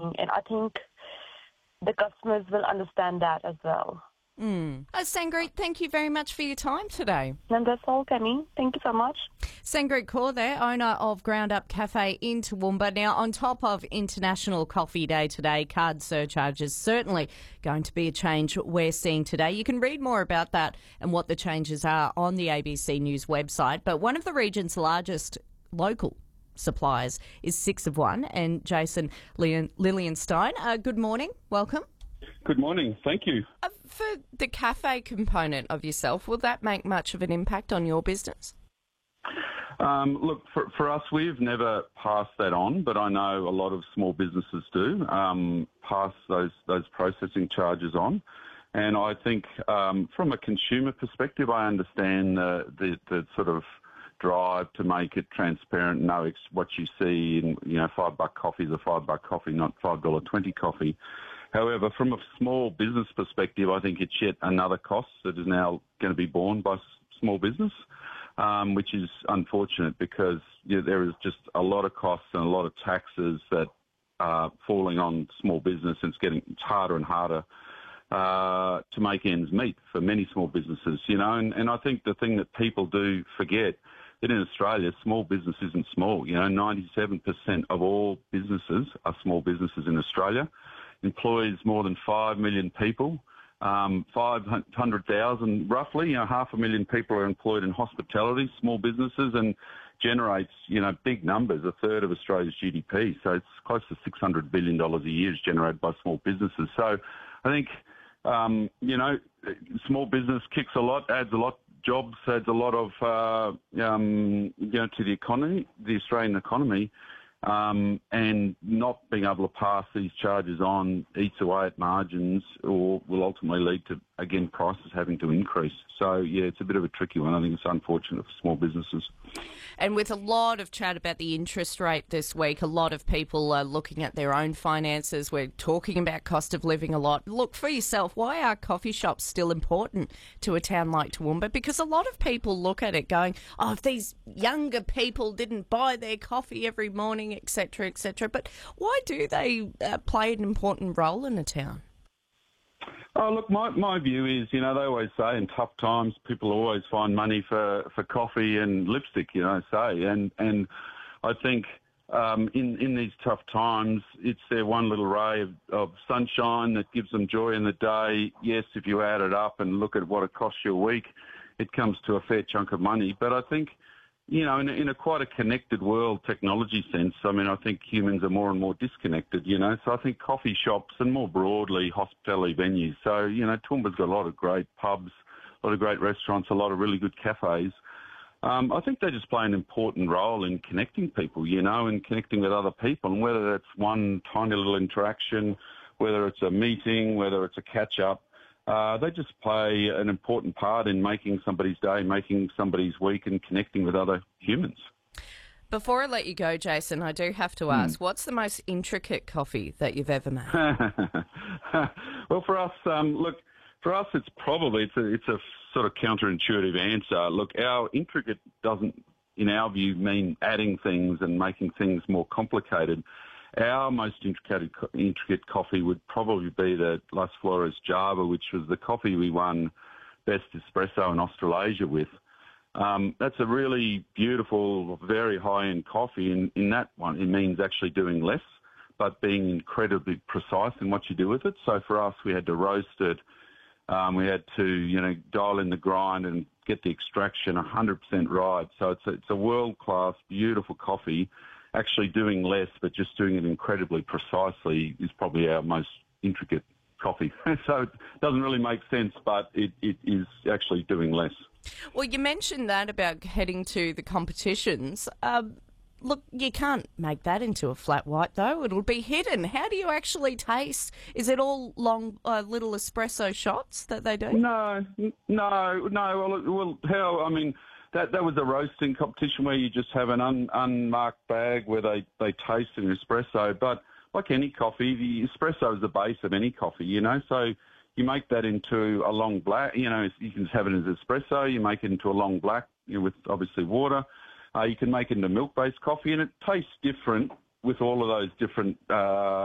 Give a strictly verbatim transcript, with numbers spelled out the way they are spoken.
working, and I think the customers will understand that as well. Mm. Uh, Sangreet, thank you very much for your time today. And that's all, Kenny. Thank you so much. Sangreet Kaur there, owner of Ground Up Cafe in Toowoomba. Now, on top of International Coffee Day today, card surcharges certainly going to be a change we're seeing today. You can read more about that and what the changes are on the A B C News website. But one of the region's largest local suppliers is Six of One, and Jason Lilienstein. Uh, good morning. Welcome. Good morning. Thank you. Uh, for the cafe component of yourself, will that make much of an impact on your business? Um, look, for, for us, we've never passed that on, but I know a lot of small businesses do um, pass those those processing charges on. And I think um, from a consumer perspective, I understand the, the, the sort of drive to make it transparent, know ex- what you see in, you know, five buck coffee is a five buck coffee, not five dollar twenty coffee. However, from a small business perspective, I think it's yet another cost that is now going to be borne by s- small business, um, which is unfortunate because you know, there is just a lot of costs and a lot of taxes that are falling on small business, and it's getting it's harder and harder uh, to make ends meet for many small businesses. You know, and, and I think the thing that people do forget that in Australia, small business isn't small. You know, ninety-seven percent of all businesses are small businesses in Australia. Employs more than five million people, um, five hundred thousand roughly, you know, half a million people are employed in hospitality, small businesses, and generates, you know, big numbers, a third of Australia's G D P. So it's close to six hundred billion dollars a year is generated by small businesses. So I think, um, you know, small business kicks a lot, adds a lot, jobs, adds a lot of, uh, um, you know, to the economy, the Australian economy. Um, and not being able to pass these charges on eats away at margins, or will ultimately lead to, again, prices having to increase. So, yeah, it's a bit of a tricky one. I think it's unfortunate for small businesses. And with a lot of chat about the interest rate this week, a lot of people are looking at their own finances. We're talking about cost of living a lot. Look, for yourself, why are coffee shops still important to a town like Toowoomba? Because a lot of people look at it going, oh, if these younger people didn't buy their coffee every morning, et cetera, et cetera. But why do they uh, play an important role in a town? Oh, look, my, my view is, you know, they always say in tough times, people always find money for, for coffee and lipstick, you know, say. And, and I think um, in, in these tough times, it's their one little ray of, of sunshine that gives them joy in the day. Yes, if you add it up and look at what it costs you a week, it comes to a fair chunk of money. But I think, you know, in, in a quite a connected world technology sense, I mean, I think humans are more and more disconnected, you know. So I think coffee shops and more broadly hospitality venues. So, you know, Toowoomba's got a lot of great pubs, a lot of great restaurants, a lot of really good cafes. Um, I think they just play an important role in connecting people, you know, and connecting with other people. And whether that's one tiny little interaction, whether it's a meeting, whether it's a catch-up, Uh, they just play an important part in making somebody's day, making somebody's week, and connecting with other humans. Before I let you go, Jason, I do have to ask, mm. what's the most intricate coffee that you've ever made? Well, for us, um, look, for us, it's probably, it's a, it's a sort of counterintuitive answer. Look, our intricate doesn't, in our view, mean adding things and making things more complicated. Our most intricate, intricate coffee would probably be the Las Flores Java, which was the coffee we won Best Espresso in Australasia with. Um, that's a really beautiful, very high-end coffee. And in that one, it means actually doing less, but being incredibly precise in what you do with it. So for us, we had to roast it. Um, we had to, you know, dial in the grind and get the extraction one hundred percent right. So it's a, it's a world-class, beautiful coffee. Actually doing less, but just doing it incredibly precisely is probably our most intricate coffee. So it doesn't really make sense, but it, it is actually doing less. Well, you mentioned that about heading to the competitions. Um, look, you can't make that into a flat white, though. It'll be hidden. How do you actually taste? Is it all long uh, little espresso shots that they do? No, no, no. Well, well how, I mean... That that was a roasting competition where you just have an un, unmarked bag where they, they taste an espresso. But like any coffee, the espresso is the base of any coffee, you know. So you make that into a long black, you know, you can have it as espresso. You make it into a long black, you know, with obviously water. Uh, you can make it into milk-based coffee, and it tastes different with all of those different uh